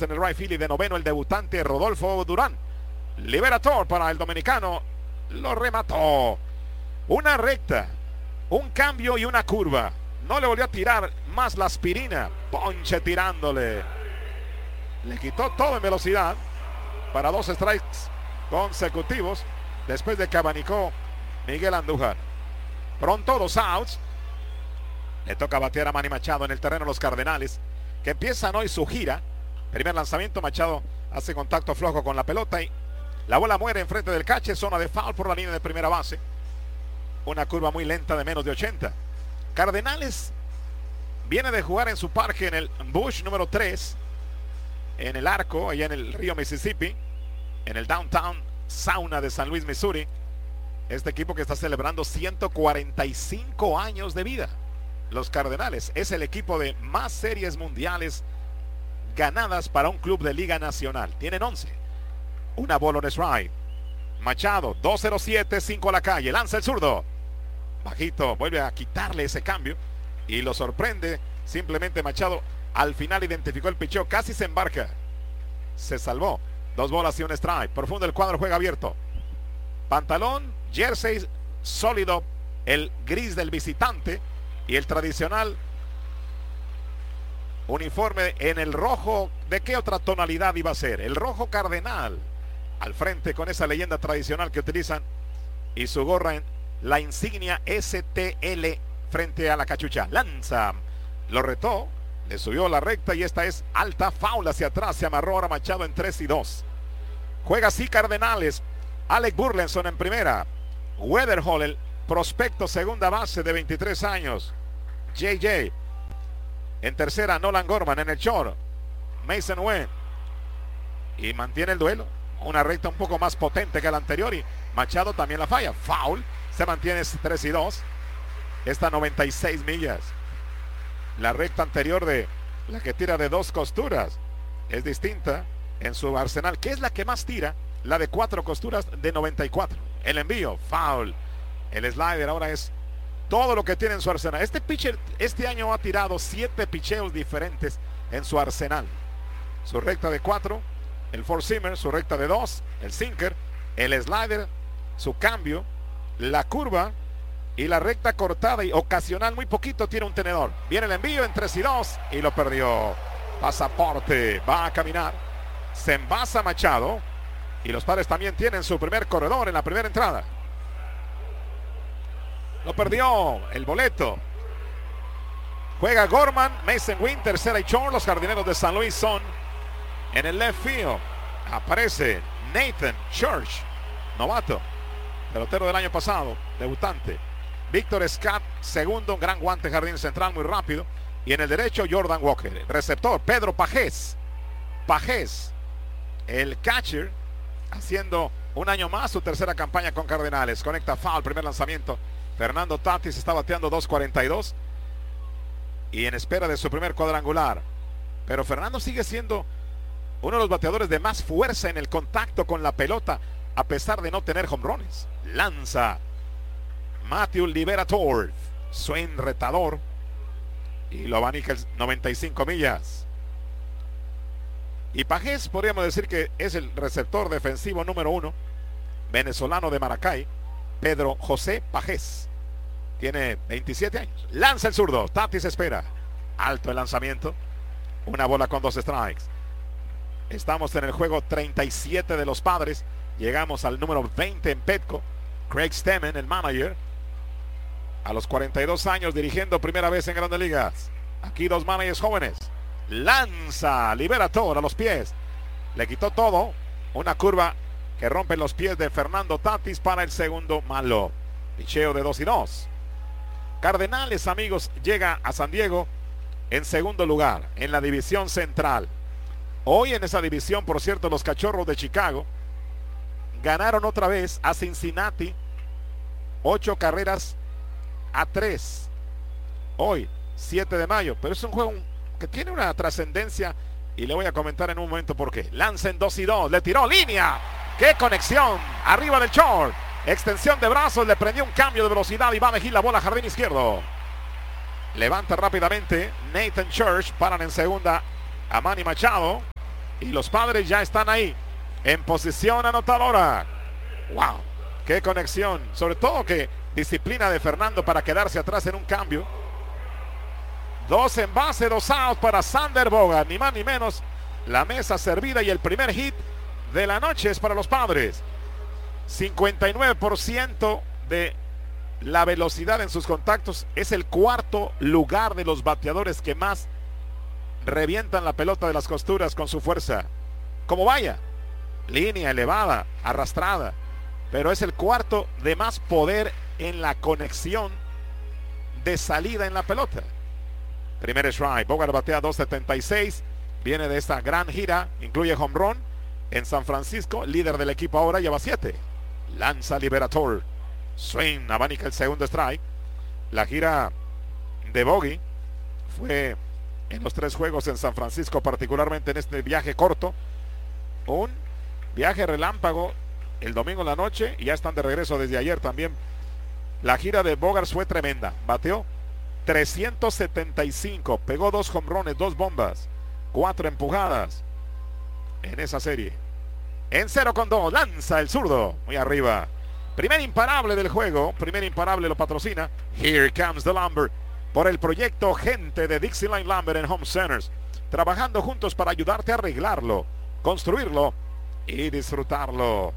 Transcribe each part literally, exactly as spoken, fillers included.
en el right field y de noveno el debutante Rodolfo Durán. Liberator para el dominicano. Lo remató. Una recta, un cambio y una curva. No le volvió a tirar más la aspirina. Ponche tirándole. Le quitó todo en velocidad para dos strikes consecutivos después de que abanicó Miguel Andújar. Pronto dos outs. Le toca batear a Manny Machado en el terreno de los Cardenales, que empiezan hoy su gira. Primer lanzamiento, Machado hace contacto flojo con la pelota y la bola muere enfrente del catcher, zona de foul por la línea de primera base. Una curva muy lenta de menos de ochenta. Cardenales viene de jugar en su parque en el Busch número tres, en el Arco, allá en el río Mississippi, en el Downtown Sauna de San Luis, Missouri. Este equipo que está celebrando ciento cuarenta y cinco años de vida. Los Cardenales es el equipo de más series mundiales ganadas para un club de Liga Nacional. Tienen once. Una bola on strike. Machado, dos cero siete, cinco a la calle. Lanza el zurdo. Bajito, vuelve a quitarle ese cambio y lo sorprende. Simplemente Machado al final identificó el picheo, casi se embarca. Se salvó. Dos bolas y un strike. Profundo el cuadro, juega abierto. Pantalón, jersey sólido, el gris del visitante y el tradicional uniforme en el rojo. ¿De qué otra tonalidad iba a ser? El rojo cardenal. Al frente con esa leyenda tradicional que utilizan y su gorra en la insignia S T L frente a la cachucha. Lanza, lo retó, le subió la recta y esta es alta, foul hacia atrás. Se amarró ahora Machado en tres y dos. Juega así Cardenales. Alec Burleson en primera. Weatherhall, el prospecto segunda base de veintitrés años. J J en tercera. Nolan Gorman en el short. Mason Wynn. Y mantiene el duelo. Una recta un poco más potente que la anterior y Machado también la falla. Foul. Se mantiene tres y dos. Esta noventa y seis millas. La recta anterior de la que tira de dos costuras es distinta en su arsenal. ¿Qué es la que más tira? La de cuatro costuras de noventa y cuatro. El envío, foul. El slider ahora es todo lo que tiene en su arsenal. Este pitcher este año ha tirado siete picheos diferentes en su arsenal. Su recta de cuatro, el four-seamer, su recta de dos, el sinker, el slider, su cambio, la curva y la recta cortada y ocasional muy poquito tiene un tenedor. Viene el envío en tres y dos y lo perdió. Pasaporte, va a caminar. Se envasa Machado y los Padres también tienen su primer corredor en la primera entrada. Lo perdió el boleto. Juega Gorman, Mason Wynn, tercera y short. Los Jardineros de San Luis son en el left field. Aparece Nathan Church, novato, pelotero del año pasado, debutante. Víctor Scott, segundo, gran guante, jardín central, muy rápido. Y en el derecho, Jordan Walker. Receptor, Pedro Pajés. Pajés, el catcher, haciendo un año más su tercera campaña con Cardenales. Conecta foul, primer lanzamiento. Fernando Tatis está bateando dos cuarenta y dos y en espera de su primer cuadrangular. Pero Fernando sigue siendo uno de los bateadores de más fuerza en el contacto con la pelota, a pesar de no tener jonrones. Lanza Matthew Liberator, swing retador, y lo abanica noventa y cinco millas. Y Pajés podríamos decir que es el receptor defensivo número uno, venezolano de Maracay, Pedro José Pajés. Tiene veintisiete años. Lanza el zurdo. Tatis espera. Alto el lanzamiento. Una bola con dos strikes. Estamos en el juego treinta y siete de los Padres. Llegamos al número veinte en Petco. Craig Stemmen, el manager, a los cuarenta y dos años, dirigiendo primera vez en Grandes Ligas. Aquí dos managers jóvenes. Lanza Liberator a los pies. Le quitó todo. Una curva que rompe los pies de Fernando Tatis para el segundo malo. Picheo de dos y dos. Cardenales, amigos, llega a San Diego en segundo lugar en la división central. Hoy en esa división, por cierto, los Cachorros de Chicago ganaron otra vez a Cincinnati ocho carreras a tres. Hoy, siete de mayo. Pero es un juego que tiene una trascendencia y le voy a comentar en un momento por qué. Lanza en dos y dos. Le tiró línea. ¡Qué conexión! Arriba del short. Extensión de brazos, le prendió un cambio de velocidad y va a elegir la bola a jardín izquierdo. Levanta rápidamente Nathan Church. Paran en segunda a Manny Machado. y los Padres ya están ahí en posición anotadora. Wow, qué conexión, sobre todo que disciplina de Fernando para quedarse atrás en un cambio. Dos en base, dos outs para Sander Bogart, ni más ni menos. La mesa servida y el primer hit de la noche es para los Padres. cincuenta y nueve por ciento de la velocidad en sus contactos. Es el cuarto lugar de los bateadores que más revientan la pelota de las costuras con su fuerza. Como vaya, línea elevada, arrastrada, pero es el cuarto de más poder en la conexión de salida en la pelota. Primer strike, Bogart batea dos setenta y seis, viene de esta gran gira, incluye home run en San Francisco, líder del equipo ahora, lleva siete. Lanza Liberator, swing, abanica el segundo strike. La gira de Bogey fue en los tres juegos en San Francisco, particularmente en este viaje corto, un viaje relámpago el domingo en la noche, y ya están de regreso desde ayer también. La gira de Bogart fue tremenda, bateó trescientos setenta y cinco, pegó dos jonrones, dos bombas, cuatro empujadas en esa serie. En cero con dos, lanza el zurdo, muy arriba. Primer imparable del juego, primer imparable lo patrocina Here Comes the Lumber, por el proyecto Gente de Dixieline Lumber en Home Centers, trabajando juntos para ayudarte a arreglarlo, construirlo y disfrutarlo.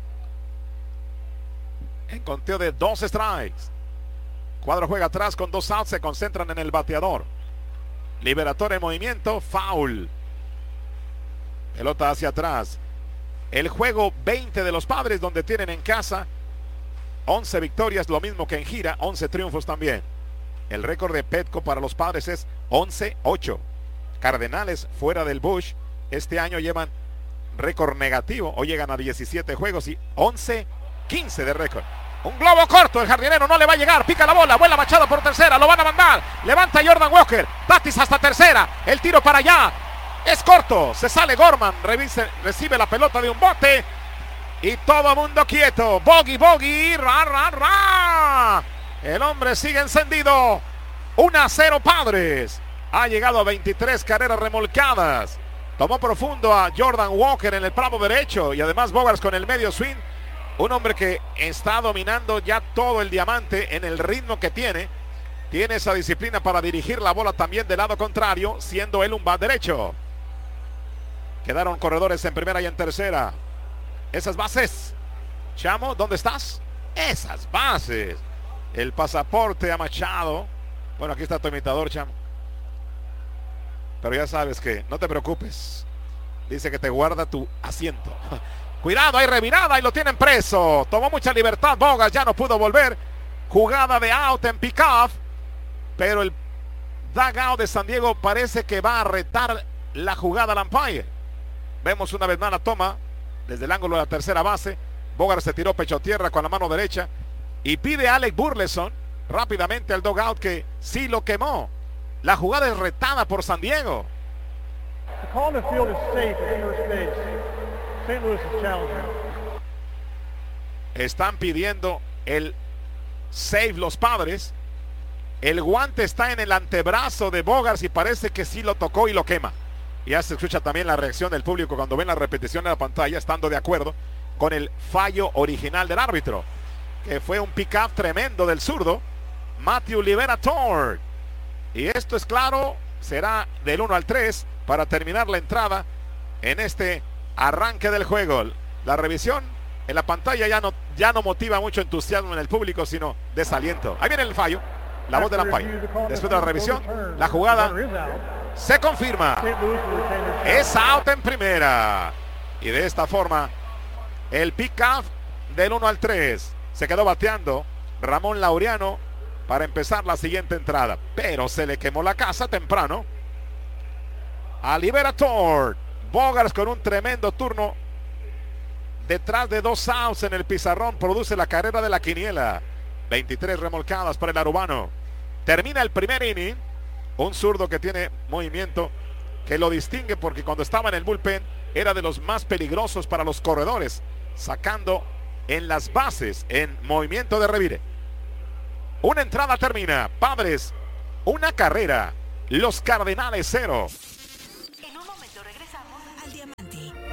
En conteo de dos strikes, Cuadro juega atrás con dos outs, se concentran en el bateador. Liberator en movimiento, foul. Pelota hacia atrás. El juego veinte de los Padres, donde tienen en casa once victorias, lo mismo que en gira, once triunfos también. El récord de Petco para los Padres es once ocho. Cardenales fuera del Busch este año llevan récord negativo, hoy llegan a diecisiete juegos y once quince de récord. Un globo corto, el jardinero no le va a llegar, pica la bola, vuela Machado por tercera, lo van a mandar, levanta Jordan Walker, Tatis hasta tercera, el tiro para allá, es corto, se sale Gorman, revise, recibe la pelota de un bote y todo mundo quieto. Bogey, Bogey, ra, ra, ra. El hombre sigue encendido. uno a cero Padres. Ha llegado a veintitrés carreras remolcadas. Tomó profundo a Jordan Walker en el palo derecho y además Bogart con el medio swing. Un hombre que está dominando ya todo el diamante en el ritmo que tiene. Tiene esa disciplina para dirigir la bola también del lado contrario, siendo él un bat derecho. Quedaron corredores en primera y en tercera. Esas bases. Chamo, ¿dónde estás? Esas bases. El pasaporte a Machado. Bueno, aquí está tu imitador, Chamo. Pero ya sabes que no te preocupes. Dice que te guarda tu asiento. Cuidado, hay revirada y lo tienen preso. Tomó mucha libertad Bogart, ya no pudo volver. Jugada de out en pick-off. Pero el dugout de San Diego parece que va a retar la jugada al umpire. Vemos una vez más la toma desde el ángulo de la tercera base. Bogart se tiró pecho tierra con la mano derecha y pide a Alec Burleson rápidamente al dugout que sí lo quemó. La jugada es retada por San Diego. Están pidiendo el save los Padres. El guante está en el antebrazo de Bogart y parece que sí lo tocó y lo quema. Ya se escucha también la reacción del público cuando ven la repetición en la pantalla, estando de acuerdo con el fallo original del árbitro, que fue un pick-up tremendo del zurdo Matthew Liberator. Y esto es claro, será del uno al tres para terminar la entrada en este arranque del juego. La revisión en la pantalla ya no, ya no motiva mucho entusiasmo en el público, sino desaliento. Ahí viene el fallo, la voz del umpire. Después de la revisión, la jugada se confirma. Es out en primera. Y de esta forma, el pick-off del uno al tres. Se quedó bateando Ramón Laureano para empezar la siguiente entrada. Pero se le quemó la casa temprano a Liberator. Bogart con un tremendo turno. Detrás de dos outs en el pizarrón produce la carrera de la quiniela. veintitrés remolcadas para el arubano. Termina el primer inning. Un zurdo que tiene movimiento que lo distingue porque cuando estaba en el bullpen era de los más peligrosos para los corredores, sacando en las bases en movimiento de revire. Una entrada termina. Padres, una carrera. Los Cardenales cero. En un momento regresamos al Diamante.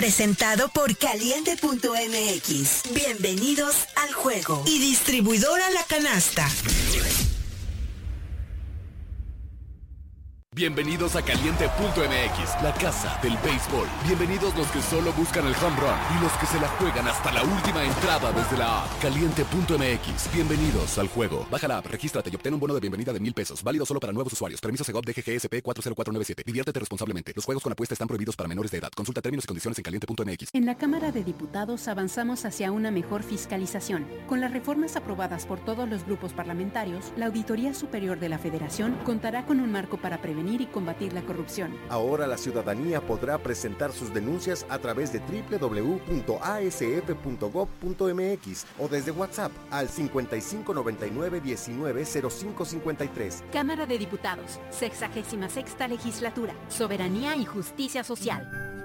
Presentado por Caliente punto M X. Bienvenidos al juego. Y distribuidora La Canasta. Bienvenidos a Caliente punto M X, la casa del béisbol. Bienvenidos los que solo buscan el home run y los que se la juegan hasta la última entrada desde la app. Caliente punto M X. Bienvenidos al juego. Baja la app, regístrate y obtén un bono de bienvenida de mil pesos. Válido solo para nuevos usuarios. Permiso Segov D G G S P cuatro cero cuatro nueve siete. Diviértete responsablemente. Los juegos con apuesta están prohibidos para menores de edad. Consulta términos y condiciones en Caliente punto M X. En la Cámara de Diputados avanzamos hacia una mejor fiscalización. Con las reformas aprobadas por todos los grupos parlamentarios, la Auditoría Superior de la Federación contará con un marco para prevenir y combatir la corrupción. Ahora la ciudadanía podrá presentar sus denuncias a través de doble u doble u doble u punto a s f punto gov punto m x o desde WhatsApp al cincuenta y cinco noventa y nueve diecinueve cero cinco cincuenta y tres. Cámara de Diputados, sexagésima sexta legislatura, soberanía y justicia social.